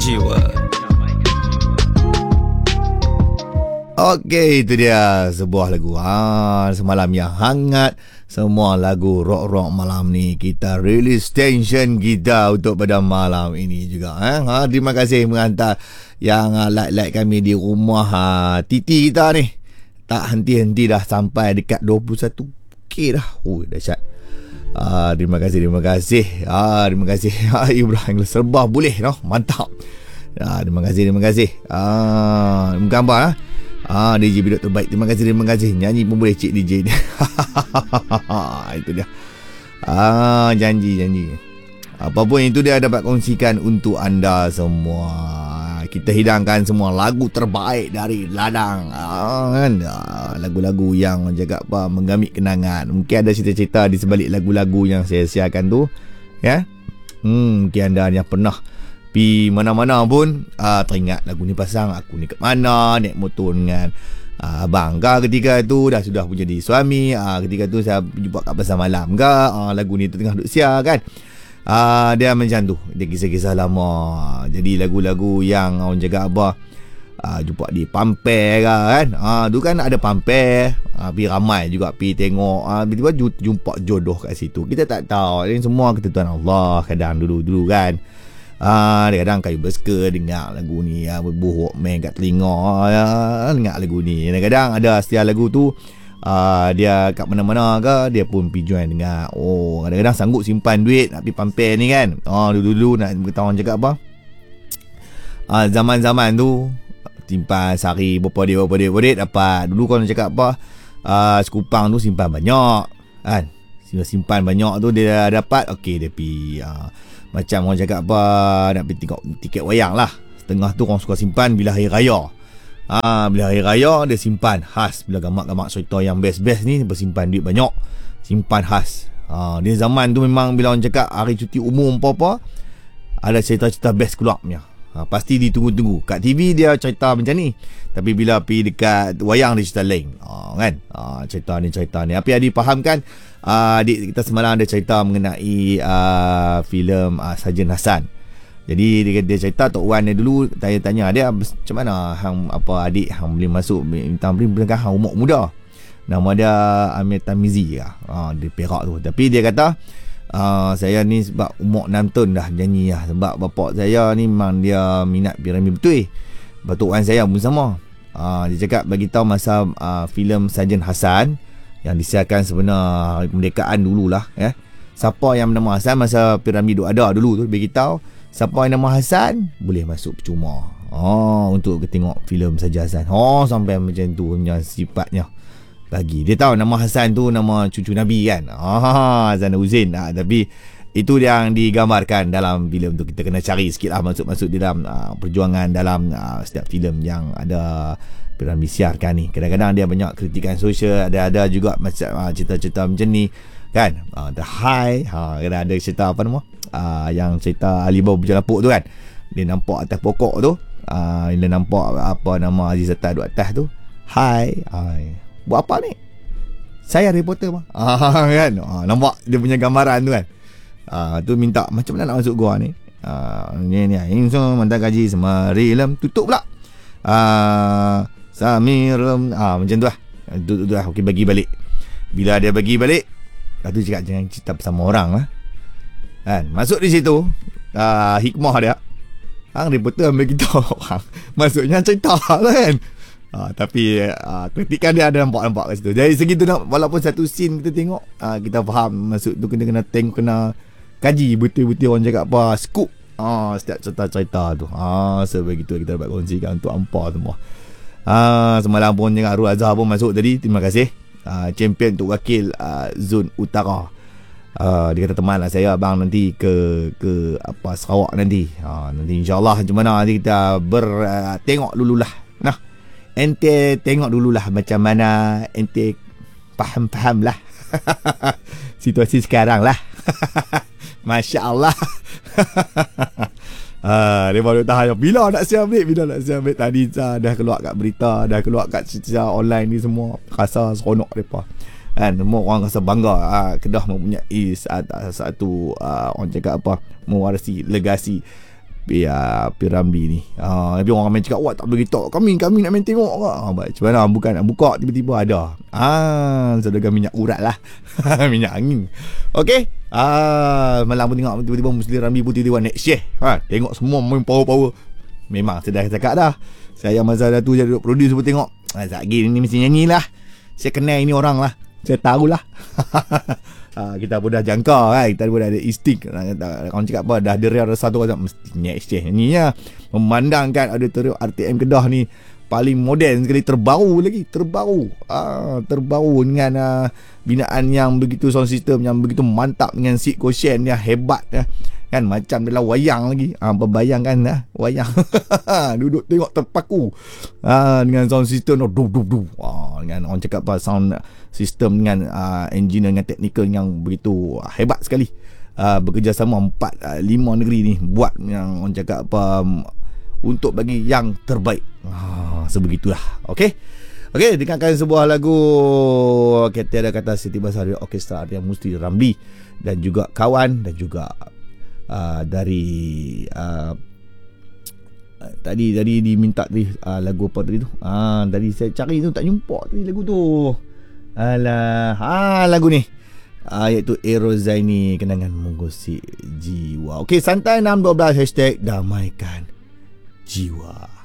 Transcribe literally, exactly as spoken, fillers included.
Jiwa. Okey, itu dia sebuah lagu ha, semalam yang hangat. Semua lagu rock-rock malam ni kita release tension kita untuk pada malam ini juga eh? ha, Terima kasih mengantar yang uh, like-like kami di rumah uh, Titi kita ni. Tak henti-henti dah sampai dekat dua puluh satu K dah. Oh, dahsyat. Ah, terima kasih, terima kasih. Ah, terima kasih. Ah, Ibrahim serba boleh, no? Mantap. Ah, terima kasih, terima kasih. Ah, gambar ah. Ah, D J Bidok terbaik. Terima kasih, terima kasih. Nyanyi pun boleh cik D J ni. Itu dia. Ah, janji, janji. Apapun itu dia dapat kongsikan untuk anda semua. Kita hidangkan semua lagu terbaik dari ladang. Ah, kan? Ah, lagu-lagu yang jaga apa menggamit kenangan. Mungkin ada cerita-cerita di sebalik lagu-lagu yang saya siarkan tu, ya. Hmm, mungkin anda yang pernah pi mana-mana pun ah, teringat lagu ni pasang aku ni kat mana naik motor dengan ah, abang ke ketika tu dah sudah punya di suami. Ah, ketika tu saya jumpa kat pasar malam ke ah, lagu ni tu tengah duk siar kan. Ah, dia macam tu. Dia kisah-kisah lama. Jadi lagu-lagu yang orang jaga apa ah, jumpa di Pampir ke kan. Ah, tu kan ada Pampir. Ah, pi ramai juga pi tengok. Ah, tiba-tiba jumpa jodoh kat situ. Kita tak tahu. Ini semua ketentuan Allah kadang dulu-dulu kan. Ah, kadang kayu berska dengar lagu ni ah, berbuhuk main kat telinga ah, dengar lagu ni. Kadang-kadang ada setiap lagu tu Uh, dia kat mana-mana ke dia pun pergi join dengar. Oh, kadang-kadang sanggup simpan duit nak pergi Pampir ni kan. Oh, dulu-dulu nak beritahu orang cakap apa uh, zaman-zaman tu simpan sehari berapa dia berapa dia berapa dia dapat. Dulu kalau cakap apa uh, sekupang tu simpan banyak kan. Simpan banyak tu dia dapat. Okey, dia pergi uh, macam orang cakap apa nak pergi tengok tiket wayang lah. Setengah tu orang suka simpan bila hari raya. Ah, bila hari raya dia simpan khas. Bila gamak-gamak cerita yang best-best ni bersimpan duit banyak, simpan khas. Ah, dia zaman tu memang bila orang cakap hari cuti umum apa-apa ada cerita-cerita best keluar punya. Ah, pasti ditunggu-tunggu. Kat T V dia cerita macam ni, tapi bila pergi dekat wayang dia cerita lain. Ah, kan? Ah, cerita ni cerita ni. Apa yang difahamkan ah, adik kita semalam ada cerita mengenai ah, filem ah, Sarjan Hassan. Jadi dia, dia cerita Tok Wan dia dulu tanya-tanya dia macam mana hang apa adik hang boleh masuk minta beri belakang hang umur muda. Nama dia Amir Tamizi lah. Ha, di Perak tu. Tapi dia kata uh, saya ni sebab umur enam tahun dah nyanyi lah. Sebab bapak saya ni memang dia minat piramid betul. Lepas Tok Wan saya pun sama. Uh, dia cakap bagi tahu masa uh, filem Sarjan Hassan yang disiarkan sebenar kemerdekaan dululah ya. Siapa yang bernama Hassan masa piramid tu ada dulu tu bagi tahu siapa yang nama Hassan boleh masuk percuma. Oh, untuk tengok filem Sarjan Hassan. Oh, sampai macam tu punya sifatnya. Bagi dia tahu nama Hassan tu nama cucu Nabi kan. Ah, Hassan Huzain. Ah, tapi itu yang digambarkan dalam filem tu. Kita kena cari sikitlah masuk-masuk di dalam uh, perjuangan dalam uh, setiap filem yang ada piramid siarkan ni. Kadang-kadang dia banyak kritikan sosial, ada-ada juga macam uh, cerita-cerita macam ni kan. Uh, The High, ha, kadang ada cerita apa nama? Uh, yang cerita Alibaba berjalapuk tu kan. Dia nampak atas pokok tu. Uh, dia nampak apa nama Aziz Atta duduk atas tu. Hai, hai. Buat apa ni? Saya reporter mah. Ah, kan. Ah, nampak dia punya gambaran tu kan. Ah, tu minta macam mana nak masuk gua ni. Ah, ni ni ini semua mantan gaji Semarilem tutup pula. Ah, Samirem ah macam tu lah. Tu tu lah okey bagi balik. Bila dia bagi balik, lepas tu cakap jangan cerita bersama orang lah. Kan, masuk di situ uh, hikmah dia. Hang reporter ambil kita orang. Maksudnya cerita lah kan. Uh, tapi uh, kritikan dia ada nampak-nampak kat situ. Dari segi tu nak, walaupun satu scene kita tengok uh, kita faham maksud tu kena kena tengok kena kaji betul-betul orang cakap apa scoop uh, setiap cerita-cerita tu. Ah, uh, sebegitu kita dapat kongsikan untuk hampa semua. Ah, uh, semalam pun jangan Arul Azhar pun masuk tadi. Terima kasih. Uh, champion untuk wakil uh, zon utara. Uh, dia kata teman lah saya abang nanti ke ke apa Sarawak nanti. Uh, nanti insyaAllah macam mana nanti kita ber uh, tengok dululah. Nah, ente tengok dululah macam mana ente faham-faham lah situasi sekarang lah. Masya Allah. Uh, dia baru tahan bila nak siap ambil, bila nak siap ambil. Tadi uh, dah keluar kat berita, dah keluar kat secara online ni semua. Rasa seronok mereka kan, semua orang rasa bangga. uh, Kedah mempunyai satu, satu uh, orang cakap apa, mewarisi legasi P, uh, P Ramli ni. Ah, uh, orang main cakap, wah tak boleh kita. Kami kami nak main tengok ke. Ah, baik. Macam mana bukan nak buka tiba-tiba ada. Ah, saudara minyak urat lah. Minyak angin. Okey. Ah, malam pun tengok tiba-tiba Musli Ramli pun tiba-tiba next year. Ha, tengok semua main power-power. Memang saya dah cakap dah. Saya masa dah tu jadi produce pun tengok. Ah, Zaki ni mesti nyanyi lah. Saya kenal ini orang lah. Saya tahulah. Ha, kita pun dah jangka kan, kita pun dah ada insting. Orang cakap apa, dah ada real satu orang mesti next year ni ya. Memandangkan auditorium R T M Kedah ni paling moden sekali, terbaru lagi, terbaru. Ah, terbaru dengan uh, binaan yang begitu, sound system yang begitu mantap, dengan seat cushion yang hebat ya. Kan macam dalam wayang lagi. Ah, berbayangkan lah wayang. Duduk tengok terpaku. Ah, dengan sound system oh, du du du. Ah, dengan orang cakap apa, sound system dengan uh, engineer dengan teknikal yang begitu uh, hebat sekali. Uh, bekerjasama empat uh, lima negeri ni buat yang orang cakap apa um, untuk bagi yang terbaik. Ah, sebegitulah. Okey. Okey, dengarkan sebuah lagu kita ada kata Siti Bahasa Orkestra yang Musli Ramli dan juga kawan, dan juga Uh, dari uh, uh, tadi tadi diminta tadi uh, lagu apa tadi tu? Ah, uh, tadi saya cari tu tak jumpa tadi lagu tu. Alah, ha lagu ni. Uh, iaitu Ero Zaini, Kenangan Menggosip Jiwa. Okey, santai enam dua belas hashtag damaikan jiwa.